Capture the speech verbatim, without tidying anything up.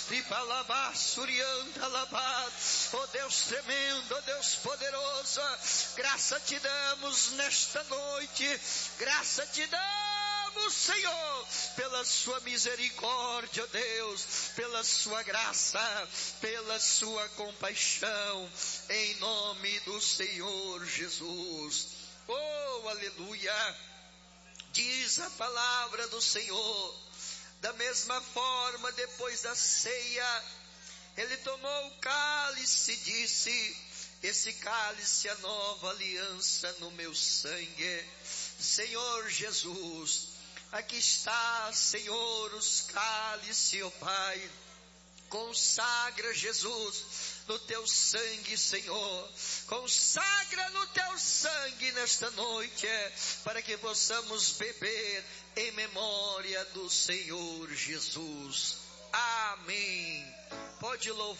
Oh Deus tremendo, oh Deus poderoso, graça te damos nesta noite, graça te damos, Senhor, pela sua misericórdia, oh Deus, pela sua graça, pela sua compaixão, em nome do Senhor Jesus. Oh, aleluia! Diz a palavra do Senhor, da mesma forma, depois da ceia, ele tomou o cálice e disse: esse cálice é a nova aliança no meu sangue. Senhor Jesus, aqui está, Senhor, os cálices, ó Pai. Consagra, Jesus, no teu sangue, Senhor. Consagra no teu sangue nesta noite, para que possamos beber em memória do Senhor Jesus. Amém. Pode louvar.